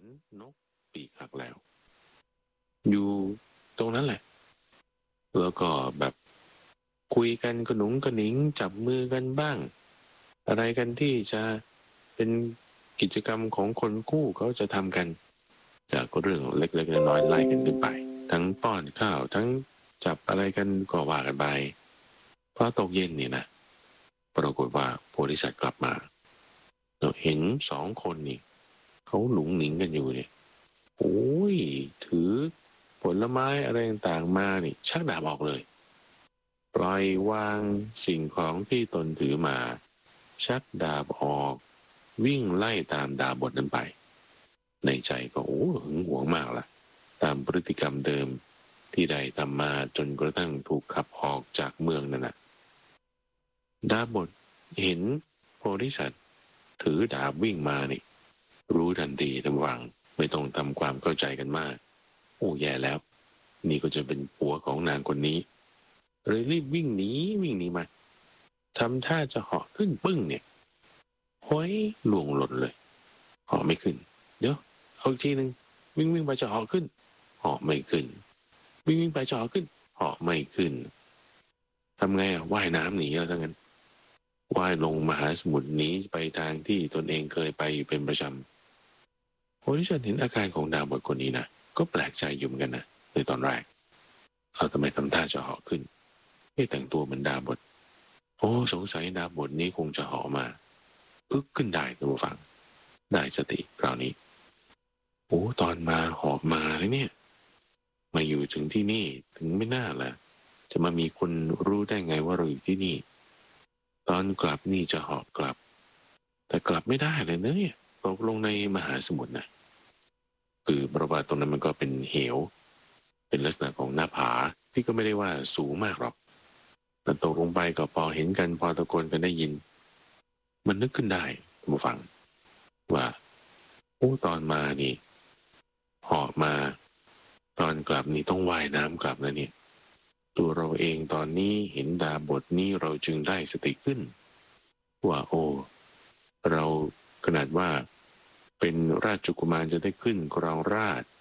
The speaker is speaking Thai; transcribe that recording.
อนนกปีกหักแล้วอยู่ตรงนั้นแหละแล้วก็แบบคุยกันกระหนุงกระหนิงจับมือกันบ้างอะไรกันที่จะเป็นกิจกรรมของคนคู่เขาจะทำกันจากเรื่องเล็กๆน้อยๆไล่กันขึ้นไปทั้งป้อนข้าวทั้งจับอะไรกันก็ว่ากันไปพอตกเย็นนี่นะปรากฏว่าโพธิสัตว์กลับมาเราเห็นสองคนนี่เขาหนุงหนิงกันอยู่เนี่ยโอ้ยถือผลไม้อะไรต่างๆมานี่ชักดาบออกเลยปล่อยวางสิ่งของที่ตนถือมาชักดาบออกวิ่งไล่ตามดาบทนั้นไปในใจก็โอ้หึงหวงมากละตามพฤติกรรมเดิมที่ได้ทำมาจนกระทั่งถูกขับออกจากเมืองนั่นนะดาบทเห็นโพธิสัตว์ถือดาบวิ่งมานี่รู้ทันทีทั้งวังไม่ต้องทำความเข้าใจกันมากโอ้แย่แล้วนี่ก็จะเป็นผัวของนางคนนี้เลยรีบวิ่งหนีมาทำท่าจะเหาะขึ้นปึ้งเนี่ยห้อยหลวงหล่นเลยเหาะไม่ขึ้นเดี๋ยวเอาอีกทีหนึ่งวิ่งไปจะเหาะขึ้นเหาะไม่ขึ้นวิ่งไปจะเหาะขึ้นเหาะไม่ขึ้นทำไงว่ายน้ำหนีแล้วทั้งนั้นว่ายลงมหาสมุทรหนีไปทางที่ตนเองเคยไปอยู่เป็นประจำโพธิสัตว์เห็นอาการของดาบทคนนี้นะก็แปลกใจอยู่เหมือนกันนะในตอนแรกทำไมทำท่าจะเหาะขึ้นแต่งตัวเหมือนดาบทโอ้สงสัยดาบทนี้คงจะเหาะมาอึกขึ้นได้ท่านผู้ฟังได้สติคราวนี้โอ้ตอนมาเหาะมาเลยเนี่ยมาอยู่ถึงที่นี่ถึงไม่น่าละจะมามีคนรู้ได้ไงว่าเราอยู่ที่นี่ตอนกลับนี่จะเหาะกลับแต่กลับไม่ได้เลยนะเนี่ยตกลงในมหาสมุทรนะคือประวัติตรงนั้นมันก็เป็นเหวเป็นลักษณะของหน้าผาที่ก็ไม่ได้ว่าสูงมากหรอกแต่ตกลงไปก็พอเห็นกันพอตะโกนกันได้ยินมันนึกขึ้นได้ท่านผู้ฟังว่าโอ้ตอนมานี่เหาะมาตอนกลับนี่ต้องว่ายน้ำกลับนะเนี่ยตัวเราเองตอนนี้เห็นดาบทนี้เราจึงได้สติขึ้นว่าโอ้เราขนาดว่าเป็นราชกุมารจะได้ขึ้นครองราชย์